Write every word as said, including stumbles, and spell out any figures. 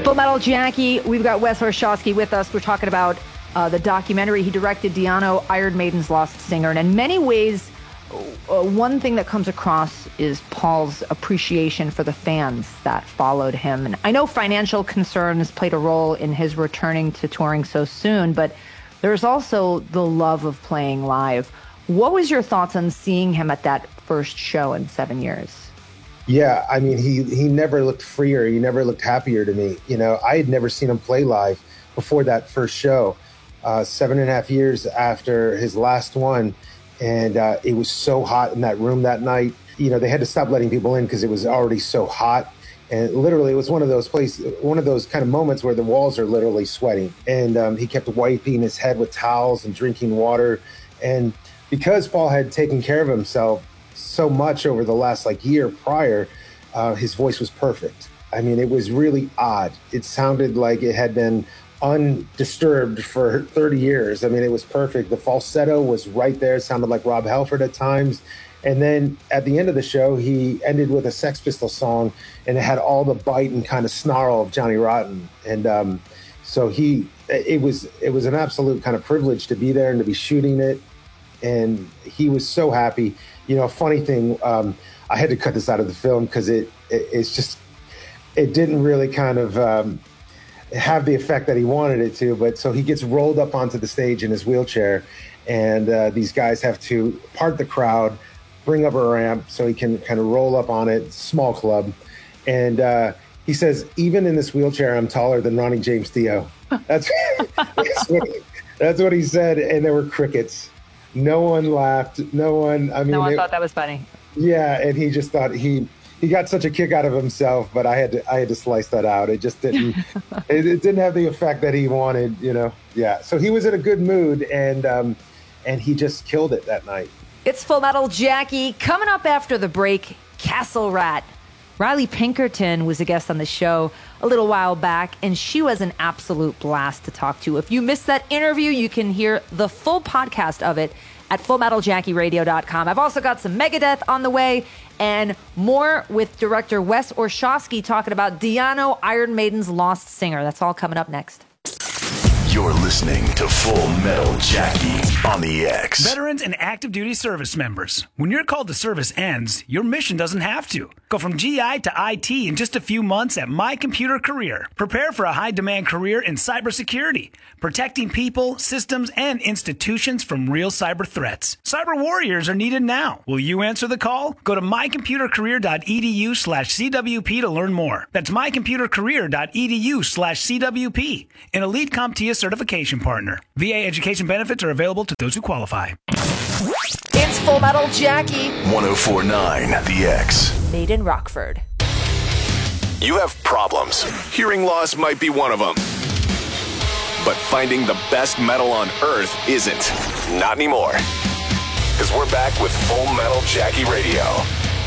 Full Metal Jackie. We've got Wes Orshowski with us. We're talking about uh, the documentary he directed, Di'Anno, Iron Maiden's Lost Singer. And in many ways, uh, one thing that comes across is Paul's appreciation for the fans that followed him. And I know financial concerns played a role in his returning to touring so soon, but there's also the love of playing live. What was your thoughts on seeing him at that first show in seven years? Yeah, I mean, he he never looked freer. He never looked happier to me. You know, I had never seen him play live before that first show, uh, seven and a half years after his last one. And uh, it was so hot in that room that night. You know, they had to stop letting people in because it was already so hot. And literally, it was one of those places, one of those kind of moments where the walls are literally sweating. And um, he kept wiping his head with towels and drinking water. And because Paul had taken care of himself so much over the last like year prior, uh, his voice was perfect. I mean, it was really odd. It sounded like it had been undisturbed for thirty years. I mean, it was perfect. The falsetto was right there. It sounded like Rob Halford at times. And then at the end of the show, he ended with a Sex Pistols song, and it had all the bite and kind of snarl of Johnny Rotten. And um, so he, it was, it was an absolute kind of privilege to be there and to be shooting it. And he was so happy. You know, a funny thing, um, I had to cut this out of the film because it, it it's just, it didn't really kind of um, have the effect that he wanted it to. But so he gets rolled up onto the stage in his wheelchair, and uh, these guys have to part the crowd, bring up a ramp so he can kind of roll up on it, small club. And uh, he says, even in this wheelchair, I'm taller than Ronnie James Dio. That's, that's, what, he, that's what he said. And there were crickets. No one laughed. No one, I mean, no one it, thought that was funny. Yeah. And he just thought he, he got such a kick out of himself, but I had to, I had to slice that out. It just didn't, it, it didn't have the effect that he wanted, you know? Yeah. So he was in a good mood, and, um, and he just killed it that night. It's Full Metal Jackie. Coming up after the break, Castle Rat. Riley Pinkerton was a guest on the show a little while back, and she was an absolute blast to talk to. If you missed that interview, you can hear the full podcast of it at full metal jackie radio dot com. I've also got some Megadeth on the way and more with director Wes Orshowski talking about Di'Anno, Iron Maiden's Lost Singer. That's all coming up next. You're listening to Full Metal Jackie on the X. Veterans and active duty service members. When your call to service ends, your mission doesn't have to. Go from G I to I T in just a few months at My Computer Career. Prepare for a high-demand career in cybersecurity, protecting people, systems, and institutions from real cyber threats. Cyber warriors are needed now. Will you answer the call? Go to my computer career dot e d u slash c w p to learn more. That's my computer career dot e d u slash c w p. An elite CompTIA certification partner. V A education benefits are available to those who qualify. It's Full Metal Jackie. ten forty-nine The X. Made in Rockford. You have problems. Hearing loss might be one of them. But finding the best metal on earth isn't. Not anymore. Because we're back with Full Metal Jackie Radio.